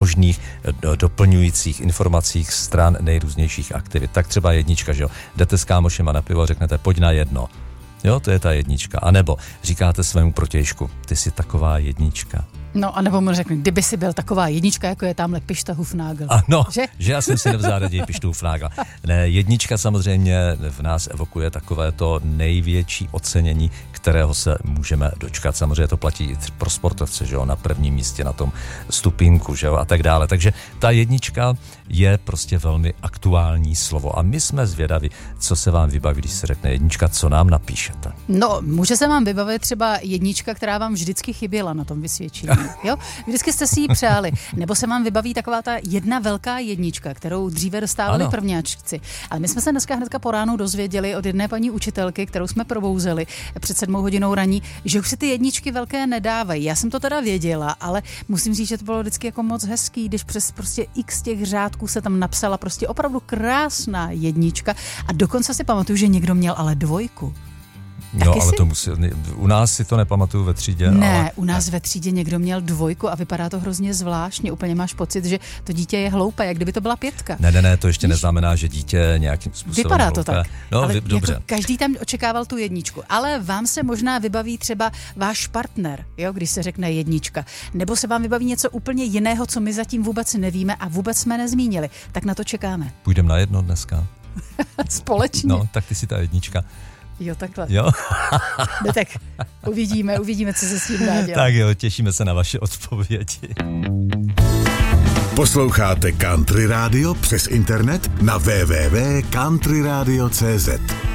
možných doplňujících informacích stran nejrůznějších aktivit. Tak třeba jednička, že jo. Jdete s kámošema na pivo a řeknete, pojď na jedno. Jo, to je ta jednička. A nebo říkáte svému protějšku, ty jsi taková jednička. No, a nebo mu řekne, kdyby si byl taková jednička, jako je tamhle Pišta Hufnagel. Ano, že já jsem si nevzal raději Pištu Hufnagel. Ne, jednička samozřejmě v nás evokuje takové to největší ocenění, kterého se můžeme dočkat. Samozřejmě to platí i pro sportovce, že jo, na prvním místě na tom stupínku, že jo, a tak dále. Takže ta jednička je prostě velmi aktuální slovo a my jsme zvědaví, co se vám vybaví, když se řekne jednička, co nám napíšete. No, může se vám vybavit třeba jednička, která vám vždycky chyběla na tom vysvědčení. Jo? Vždycky jste si ji přáli. Nebo se vám vybaví taková ta jedna velká jednička, kterou dříve dostávali prvňáčci. Ale my jsme se dneska hnedka po ránu dozvěděli od jedné paní učitelky, kterou jsme probouzeli před 7 hodinou raní, že už si ty jedničky velké nedávají. Já jsem to teda věděla, ale musím říct, že to bylo vždycky jako moc hezký, když přes prostě x těch řádků se tam napsala prostě opravdu krásná jednička a dokonce si pamatuju, že někdo měl ale 2. No, ale to musí, u nás si to nepamatuju ve třídě. Ne, ale u nás ve třídě někdo měl 2 a vypadá to hrozně zvláštně. Úplně máš pocit, že to dítě je hloupé, jak kdyby to byla 5. Ne, to ještě neznamená, že dítě nějakým způsobem vypadá to hloupé. tak. No, ale dobře. Jako každý tam očekával tu jedničku. Ale vám se možná vybaví třeba váš partner, jo, když se řekne jednička. Nebo se vám vybaví něco úplně jiného, co my zatím vůbec nevíme a vůbec jsme nezmínili. Tak na to čekáme. Půjdeme na jedno dneska. Společně. No, tak ty si ta jednička. Jo, takhle. Jo. No, tak uvidíme, co se s tím dá dělat. Tak jo, těšíme se na vaše odpovědi. Posloucháte Country Radio přes internet na www.countryradio.cz.